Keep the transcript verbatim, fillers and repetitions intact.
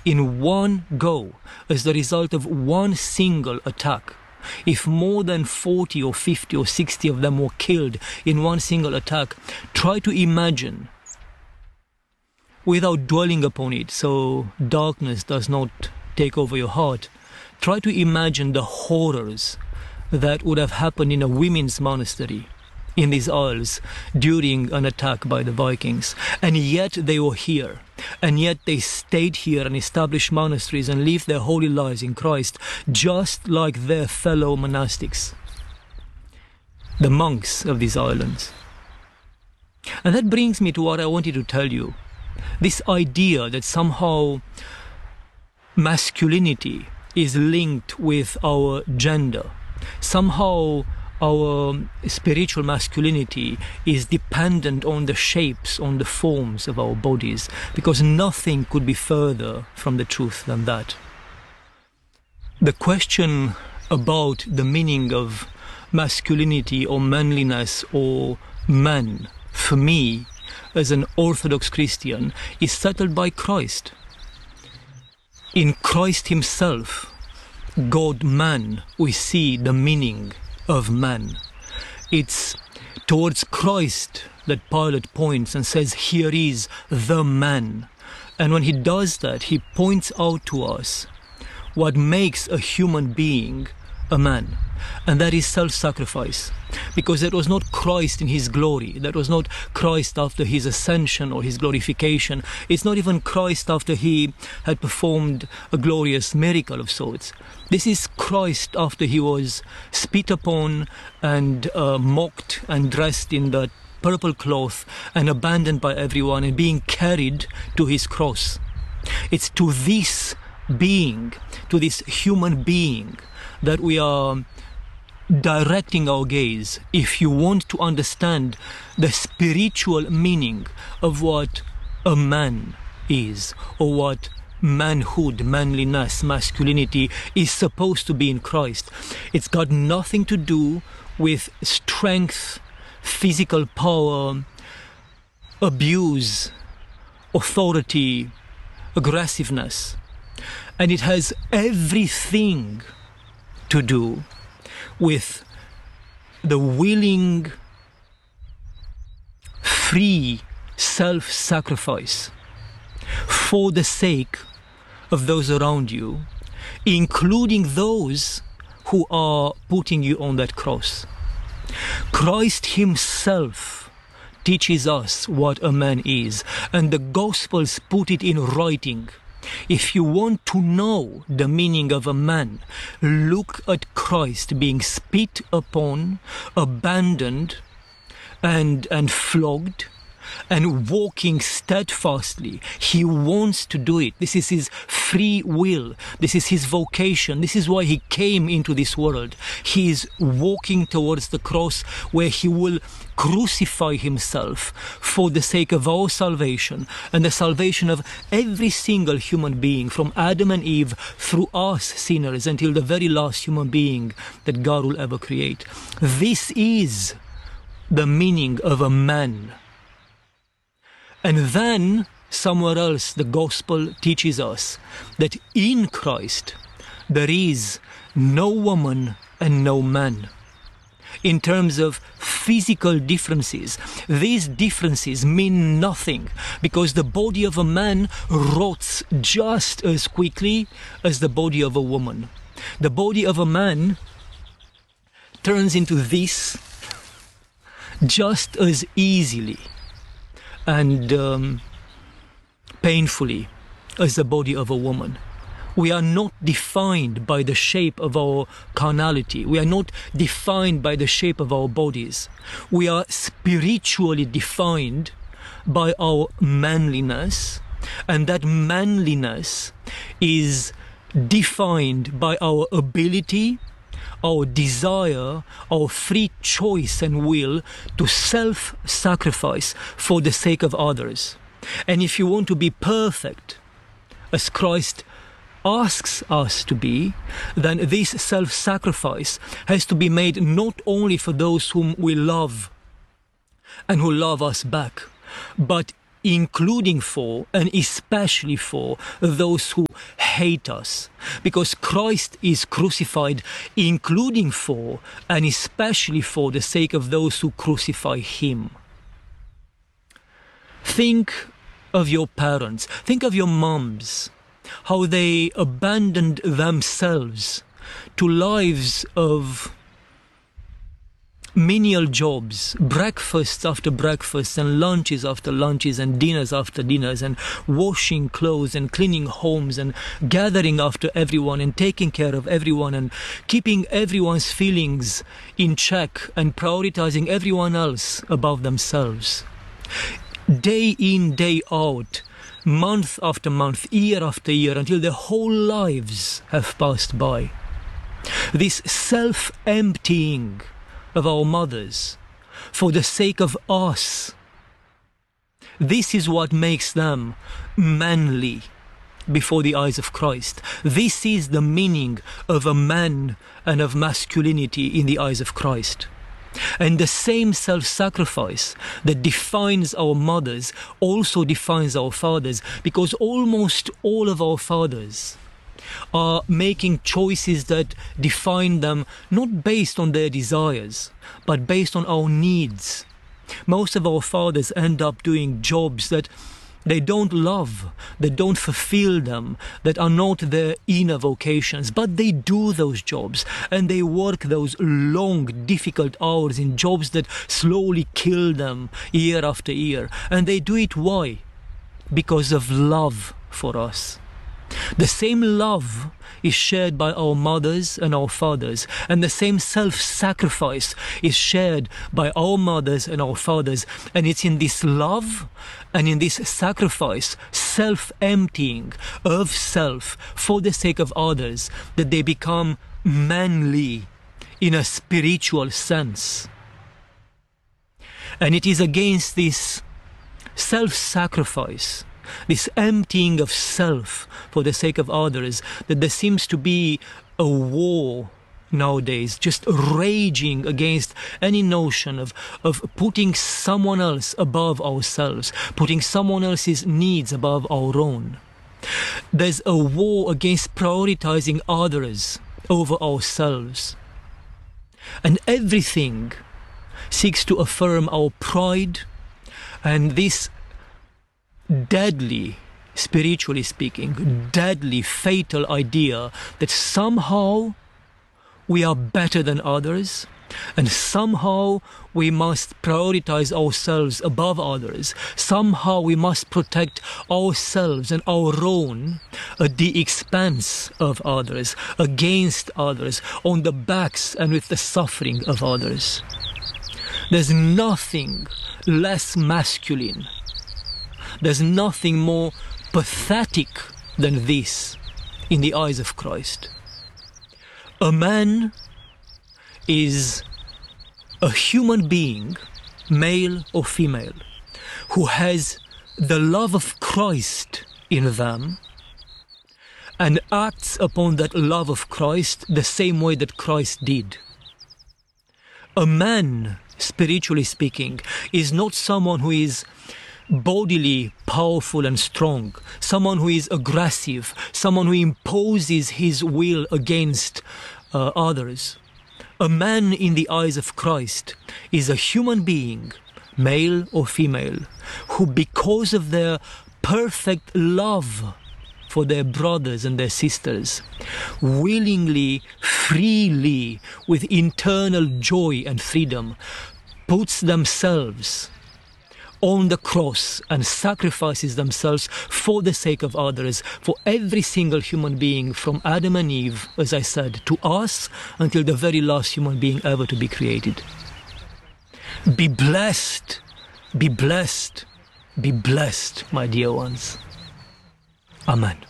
in one go as the result of one single attack. If more than forty or fifty or sixty of them were killed in one single attack, try to imagine, without dwelling upon it, so darkness does not take over your heart, try to imagine the horrors that would have happened in a women's monastery in these isles during an attack by the Vikings. And yet they were here. And yet they stayed here and established monasteries and lived their holy lives in Christ, just like their fellow monastics, the monks of these islands. And that brings me to what I wanted to tell you. This idea that somehow masculinity is linked with our gender. Somehow our spiritual masculinity is dependent on the shapes, on the forms of our bodies, because nothing could be further from the truth than that. The question about the meaning of masculinity or manliness or man, for me, as an Orthodox Christian, is settled by Christ. In Christ himself, God-man, we see the meaning of man. It's towards Christ that Pilate points and says, here is the man. And when he does that, he points out to us what makes a human being a man. And that is self-sacrifice. Because that was not Christ in his glory. That was not Christ after his ascension or his glorification. It's not even Christ after he had performed a glorious miracle of sorts. This is Christ after he was spit upon and uh, mocked and dressed in that purple cloth and abandoned by everyone and being carried to his cross. It's to this being, to this human being, that we are directing our gaze if you want to understand the spiritual meaning of what a man is, or what manhood, manliness, masculinity is supposed to be in Christ. It's got nothing to do with strength, physical power, abuse, authority, aggressiveness. And it has everything to do with the willing, free self-sacrifice for the sake of those around you, including those who are putting you on that cross. Christ himself teaches us what a man is, and the Gospels put it in writing. If you want to know the meaning of a man, look at Christ being spit upon, abandoned, and, and flogged, and walking steadfastly. He wants to do it. This is his free will. This is his vocation. This is why he came into this world. He is walking towards the cross where he will crucify himself for the sake of our salvation and the salvation of every single human being, from Adam and Eve through us sinners until the very last human being that God will ever create. This is the meaning of a man. And then, somewhere else, the Gospel teaches us that in Christ there is no woman and no man. In terms of physical differences, these differences mean nothing, because the body of a man rots just as quickly as the body of a woman. The body of a man turns into this just as easily and um, painfully as the body of a woman. We are not defined by the shape of our carnality. We are not defined by the shape of our bodies. We are spiritually defined by our manliness, and that manliness is defined by our ability, our desire, our free choice and will to self-sacrifice for the sake of others. And if you want to be perfect, as Christ asks us to be, then this self-sacrifice has to be made not only for those whom we love and who love us back, but including for and especially for those who hate us, because Christ is crucified, including for and especially for the sake of those who crucify him. Think of your parents, think of your moms, how they abandoned themselves to lives of menial jobs, breakfasts after breakfasts and lunches after lunches and dinners after dinners, and washing clothes and cleaning homes and gathering after everyone and taking care of everyone and keeping everyone's feelings in check and prioritizing everyone else above themselves. Day in, day out, month after month, year after year, until their whole lives have passed by. This self-emptying of our mothers for the sake of us, this is what makes them manly before the eyes of Christ. This is the meaning of a man and of masculinity in the eyes of Christ. And the same self-sacrifice that defines our mothers also defines our fathers, because almost all of our fathers are making choices that define them not based on their desires, but based on our needs. Most of our fathers end up doing jobs that they don't love, that don't fulfill them, that are not their inner vocations, but they do those jobs and they work those long, difficult hours in jobs that slowly kill them year after year. And they do it why? Because of love for us. The same love is shared by our mothers and our fathers, and the same self-sacrifice is shared by our mothers and our fathers. And it's in this love and in this sacrifice, self-emptying of self for the sake of others, that they become manly in a spiritual sense. And it is against this self-sacrifice, this emptying of self for the sake of others, that there seems to be a war nowadays, just raging against any notion of, of putting someone else above ourselves, putting someone else's needs above our own. There's a war against prioritizing others over ourselves. And everything seeks to affirm our pride and this deadly, spiritually speaking, deadly, fatal idea that somehow we are better than others, and somehow we must prioritize ourselves above others. Somehow we must protect ourselves and our own at the expense of others, against others, on the backs and with the suffering of others. There's nothing less masculine, there's nothing more pathetic than this in the eyes of Christ. A man is a human being, male or female, who has the love of Christ in them and acts upon that love of Christ the same way that Christ did. A man, spiritually speaking, is not someone who is bodily powerful and strong, someone who is aggressive, someone who imposes his will against uh, others. A man in the eyes of Christ is a human being, male or female, who because of their perfect love for their brothers and their sisters, willingly, freely, with internal joy and freedom, puts themselves on the cross and sacrifices themselves for the sake of others, for every single human being, from Adam and Eve, as I said, to us, until the very last human being ever to be created. Be blessed, be blessed, be blessed, my dear ones. Amen.